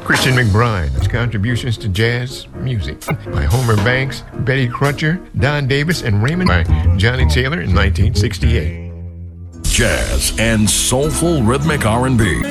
Christian McBride. His contributions to jazz music by Homer Banks, Betty Crutcher, Don Davis, and Raymond by Johnny Taylor in 1968. Jazz and soulful rhythmic R&B.